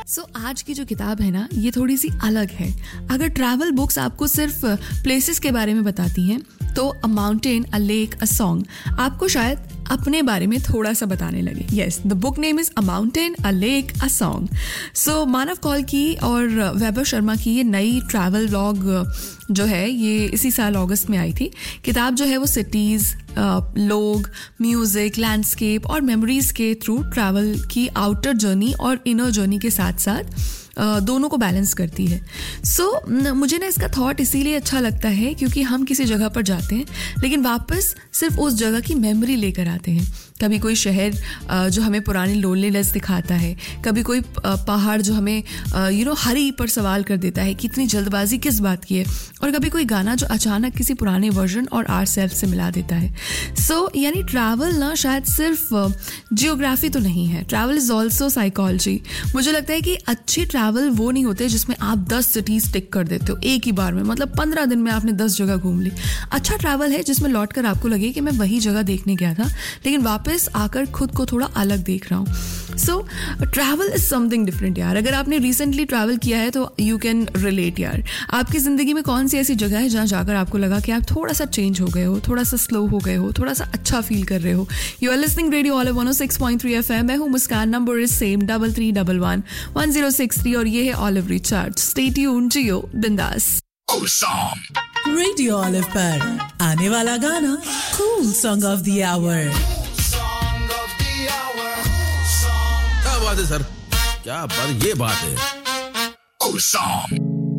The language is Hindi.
आज की जो किताब है ना, ये थोड़ी सी अलग है। अगर ट्रैवल बुक्स आपको सिर्फ प्लेसेस के बारे में बताती हैं तो अ mountain, a lake, a song आपको शायद अपने बारे में थोड़ा सा बताने लगे। Yes, the book name is a mountain, a lake, a song. सो मानव कौल की और वैभव शर्मा की ये नई ट्रैवल व्लॉग जो है ये इसी साल अगस्त में आई थी। किताब जो है वो सिटीज़, लोग, म्यूज़िक, लैंडस्केप और मेमोरीज़ के थ्रू ट्रैवल की आउटर जर्नी और इनर जर्नी के साथ साथ दोनों को बैलेंस करती है। मुझे ना इसका थॉट इसीलिए अच्छा लगता है क्योंकि हम किसी जगह पर जाते हैं लेकिन वापस सिर्फ उस जगह की मेमोरी लेकर आते हैं। कभी कोई शहर जो हमें पुरानी लोनलीनेस दिखाता है, कभी कोई पहाड़ जो हमें हरी पर सवाल कर देता है कि इतनी जल्दबाजी किस बात की है, और कभी कोई गाना जो अचानक किसी पुराने वर्जन और आर सेल्फ से मिला देता है। यानी ट्रैवल ना शायद सिर्फ जियोग्राफी तो नहीं है, ट्रैवल इज ऑल्सो साइकोलॉजी। मुझे लगता है कि अच्छी ट्रैवल वो नहीं होते जिसमें आप 10 सिटीज टिक कर देते हो एक ही बार में, मतलब 15 दिन में आपने 10 जगह घूम ली। अच्छा ट्रैवल है जिसमें लौट कर आपको लगे कि मैं वही जगह देखने गया था लेकिन वापस आकर खुद को थोड़ा अलग देख रहा हूँ। ट्रैवल इज समथिंग डिफरेंट यार। अगर आपने रिसेंटली ट्रैवल किया है तो यू कैन रिलेट यार। आपकी जिंदगी में कौन सी ऐसी जगह है जहाँ जाकर आपको लगा कि आप थोड़ा सा चेंज हो गए हो, थोड़ा सा स्लो हो गए हो, थोड़ा सा अच्छा फील कर रहे हो। You are listening radio olive 106.3 FM। मैं हूँ मुस्कान, नंबर इज सेम 33111063 और ये है ऑलिव रिचार्ज। स्टे ट्यून्ड, जियो बिंदास। रेडियो ऑलिव पर आने वाला गाना cool song of the our. क्या बात है सर, क्या बात, ये बात है।